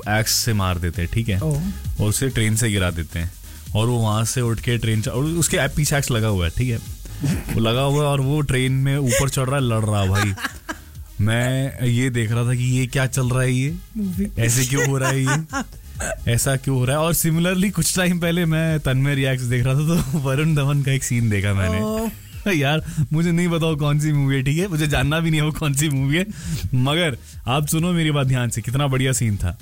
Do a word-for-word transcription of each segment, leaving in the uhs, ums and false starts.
X से मार देते हैं, ठीक है, और उसे ट्रेन से गिरा देते हैं और वो वहां से उठ के ट्रेन, और उसके पीछे एक्स लगा हुआ है, ठीक है, वो लगा हुआ है और वो ट्रेन में ऊपर चढ़ रहा है, लड़ रहा है भाई। मैं ये देख रहा था कि ये क्या चल रहा है, ये ऐसे क्यों हो रहा है, ये ऐसा क्यों हो रहा है। और सिमिलरली कुछ टाइम पहले मैं तन्मय रिएक्ट्स देख रहा था तो वरुण धवन का एक सीन देखा मैंने। यार मुझे नहीं बताओ कौन सी मूवी है, ठीक है, मुझे जानना भी नहीं है वो कौन सी मूवी है, मगर आप सुनो मेरी बात ध्यान से, कितना बढ़िया सीन था।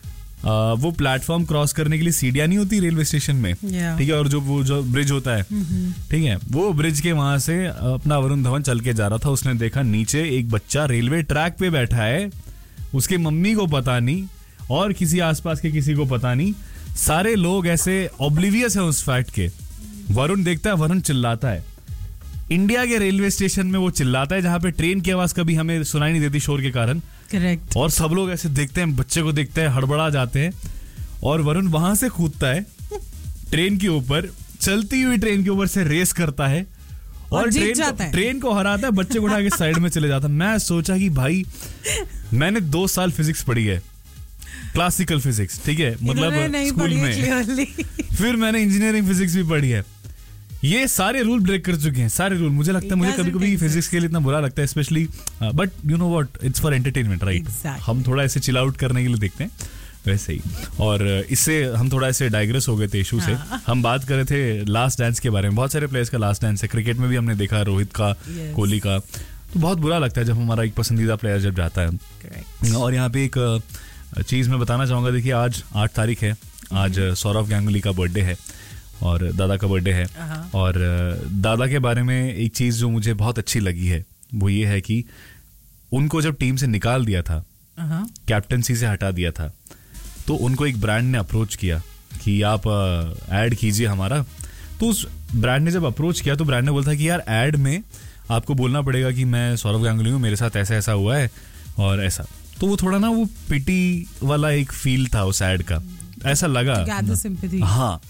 आ, वो प्लेटफॉर्म क्रॉस करने के लिए सीढ़ियां नहीं होती रेलवे स्टेशन में, ठीक है, और जो वो जो ब्रिज होता है, ठीक है, वो ब्रिज के वहां से अपना वरुण धवन चल के जा रहा था। उसने देखा नीचे एक बच्चा रेलवे ट्रैक पे बैठा है, उसके मम्मी को पता नहीं और किसी आसपास के किसी को पता नहीं, सारे लोग ऐसे ऑब्लिवियस है उस फैक्ट के। वरुण देखता है, वरुण चिल्लाता है। इंडिया के रेलवे स्टेशन में वो चिल्लाता है जहां पे ट्रेन की आवाज कभी हमें सुनाई नहीं देती शोर के कारण, करेक्ट, और सब लोग ऐसे देखते हैं, बच्चे को देखते हैं, हड़बड़ा जाते हैं, और वरुण वहां से कूदता है ट्रेन के ऊपर, चलती हुई ट्रेन के ऊपर से रेस करता है और, और ट्रेन को, ट्रेन को हराता है, बच्चे को उठा के साइड में चले जाता है। मैं सोचा कि भाई मैंने दो साल फिजिक्स पढ़ी है, क्लासिकल फिजिक्स, ठीक है, मतलब स्कूल में, फिर मैंने इंजीनियरिंग फिजिक्स भी पढ़ी है, ये सारे रूल ब्रेक कर चुके हैं, सारे रूल। मुझे लगता है, मुझे कभी कभी फिजिक्स के लिए इतना बुरा लगता है, specially, but you know what, it's for entertainment, right, हम थोड़ा ऐसे चिल आउट करने के लिए देखते हैं वैसे ही। और इससे हम थोड़ा ऐसे डाइग्रेस हो गए थे इशू से। हम बात कर रहे थे लास्ट डांस के बारे में, बहुत सारे प्लेयर्स का लास्ट डांस है, क्रिकेट में भी हमने देखा, रोहित का, कोहली का, तो बहुत बुरा लगता है जब हमारा एक पसंदीदा प्लेयर जब जाता है। और यहाँ पे एक चीज मैं बताना चाहूंगा, देखिए आज आठ तारीख है, आज सौरव गांगुली का बर्थडे है और दादा का बर्थडे है। और दादा के बारे में एक चीज जो मुझे बहुत अच्छी लगी है वो ये है कि उनको जब टीम से निकाल दिया था, कैप्टनसी से हटा दिया था, तो उनको एक ब्रांड ने अप्रोच किया कि आप ऐड कीजिए हमारा। तो उस ब्रांड ने जब अप्रोच किया तो ब्रांड ने बोला था कि यार ऐड में आपको बोलना पड़ेगा कि मैं सौरव गांगुली हूँ, मेरे साथ ऐसा ऐसा हुआ है और ऐसा। तो वो थोड़ा ना वो पिटी वाला एक फील था उस ऐड का, ऐसा लगा। हाँ,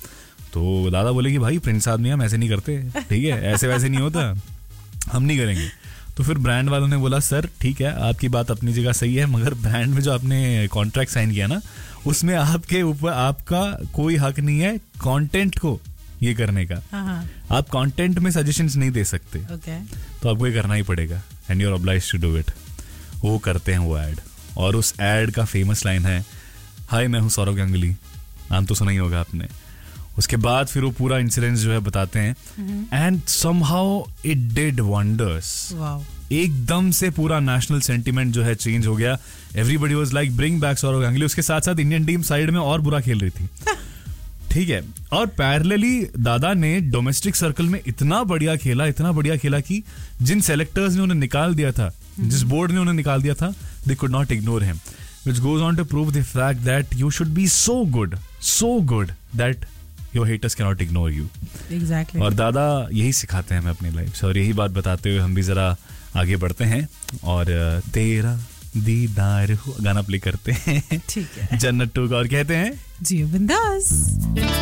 तो दादा बोले कि भाई प्रिंस आदमी हम ऐसे नहीं करते, ठीक है, ऐसे वैसे नहीं होता, हम नहीं करेंगे। तो फिर ब्रांड वालों ने बोला सर ठीक है, आपकी बात अपनी जगह सही है, मगर ब्रांड में जो आपने कॉन्ट्रैक्ट साइन किया ना, उसमें आपके ऊपर आपका कोई हक नहीं है कंटेंट को ये करने का। आप कंटेंट में सजेशंस नहीं दे सकते, तो आपको ये करना ही पड़ेगा, and you are obliged to do it. वो करते हैं वो ऐड, और उस ऐड का फेमस लाइन है, हाय मैं हूँ सौरव गांगुली, नाम तो सुना ही होगा आपने। उसके बाद फिर वो पूरा इंसिडेंस जो है बताते हैं, and somehow it did wonders. एकदम से पूरा नेशनल सेंटीमेंट जो है चेंज हो गया। Everybody was like bring back Saurav Ganguly. उसके साथ साथ इंडियन टीम साइड में और बुरा खेल रही थी, ठीक है। और पैरेलली दादा ने डोमेस्टिक सर्कल में इतना बढ़िया खेला, इतना बढ़िया खेला कि जिन सेलेक्टर्स ने उन्हें निकाल दिया था, जिस बोर्ड ने उन्हें निकाल दिया था, they could not ignore him, which goes on to prove the fact that you should be so good, so good that your haters can not ignore you. Exactly. और दादा यही सिखाते हैं हमें अपनी लाइफ से, और यही बात बताते हुए हम भी जरा आगे बढ़ते हैं और तेरा दीदार गाना प्ले करते हैं, ठीक है, जन्नत टू का, और कहते हैं जियो बिंदास।